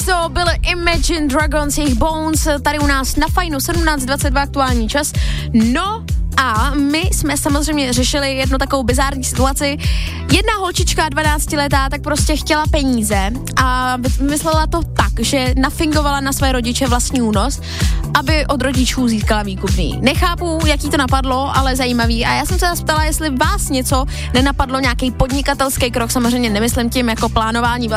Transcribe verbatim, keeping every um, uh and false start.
to byly Imagine Dragons, jejich Bones, tady u nás na Fajnu sedmnáct dvacet dva aktuální čas. No a my jsme samozřejmě řešili jednu takovou bizární situaci. Jedna holčička dvanáctiletá tak prostě chtěla peníze a vymyslela to tak, že nafingovala na své rodiče vlastní únos, aby od rodičů získala výkupný. Nechápu, jak jí to napadlo, ale zajímavý. A já jsem se nás ptala, jestli vás něco nenapadlo, nějaký podnikatelský krok, samozřejmě nemyslím tím jako plánování